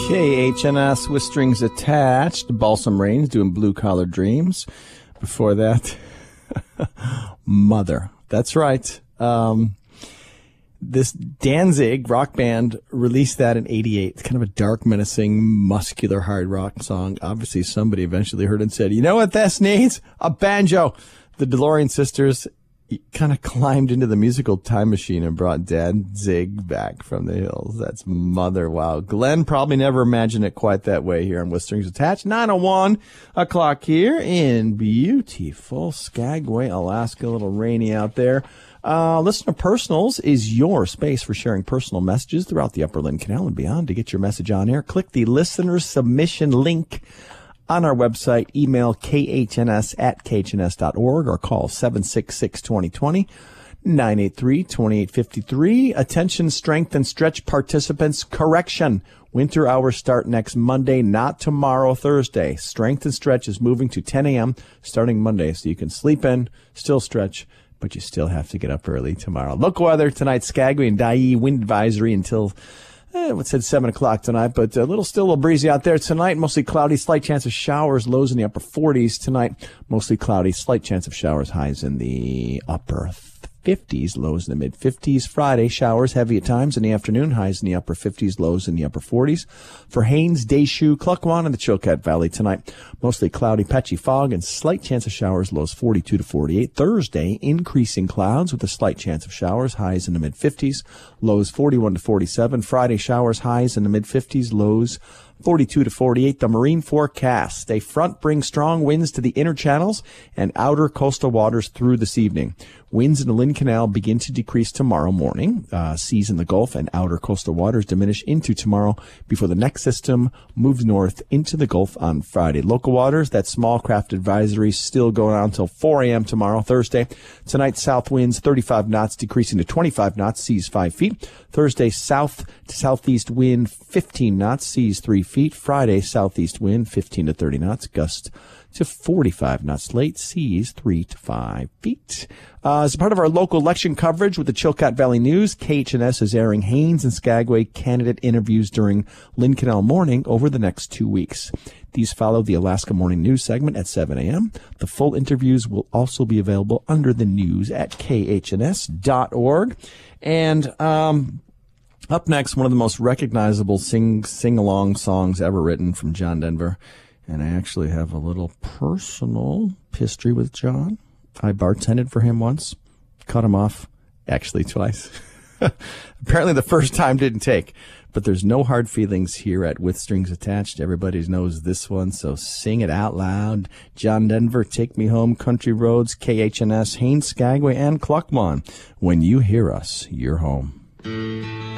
KHNS with strings attached. Balsam Rains doing Blue Collar Dreams. Before that, Mother. That's right. This Danzig rock band released that in 88. It's kind of a dark, menacing, muscular, hard rock song. Obviously, somebody eventually heard it and said, you know what this needs? A banjo. The DeLorean sisters kind of climbed into the musical time machine and brought Danzig back from the hills. That's Mother. Wow. Glenn probably never imagined it quite that way here on With Strings Attached. 9:01 o'clock here in beautiful Skagway, Alaska. A little rainy out there. Listener Personals is your space for sharing personal messages throughout the Upper Lynn Canal and beyond. To get your message on air, click the listener submission link on our website, email khns@khns.org, or call 766-2020, 983-2853. Attention, strength and stretch participants. Correction. Winter hours start next Monday, not tomorrow, Thursday. Strength and stretch is moving to 10 a.m. starting Monday, so you can sleep in, still stretch, but you still have to get up early tomorrow. Local weather tonight, Skagway and Dyea, wind advisory until it said 7 o'clock tonight, but still a little breezy out there tonight. Mostly cloudy, slight chance of showers, lows in the upper 40s tonight. Mostly cloudy, slight chance of showers, highs in the upper 50s, lows in the mid 50s. Friday, showers heavy at times in the afternoon, highs in the upper 50s, lows in the upper 40s. For Haines, Deschutes, Klukwan, and the Chilkat Valley tonight, mostly cloudy, patchy fog, and slight chance of showers, lows 42 to 48. Thursday, increasing clouds with a slight chance of showers, highs in the mid 50s, lows 41 to 47. Friday, showers, highs in the mid 50s, lows 42 to 48. The marine forecast. A front brings strong winds to the inner channels and outer coastal waters through this evening. Winds in the Lynn Canal begin to decrease tomorrow morning. Seas in the Gulf and outer coastal waters diminish into tomorrow before the next system moves north into the Gulf on Friday. Local waters, that small craft advisory still going on until 4 a.m. tomorrow, Thursday. Tonight, south winds 35 knots, decreasing to 25 knots, seas 5 feet. Thursday, south to southeast wind 15 knots, seas 3 feet. Friday, southeast wind 15 to 30 knots, gust to 45 knots, late seas 3 to 5 feet. As a part of our local election coverage with the Chilkat Valley News, KHNS is airing Haines and Skagway candidate interviews during Lynn Canal Morning over the next 2 weeks. These follow the Alaska Morning News segment at 7 a.m. The full interviews will also be available under the news at khns.org. And up next, one of the most recognizable sing-along songs ever written from John Denver. And I actually have a little personal history with John. I bartended for him once, cut him off, actually twice. Apparently the first time didn't take, but there's no hard feelings here at With Strings Attached. Everybody knows this one, so sing it out loud. John Denver, Take Me Home, Country Roads, KHNS, Haines, Skagway, and Klukwan. When you hear us, you're home.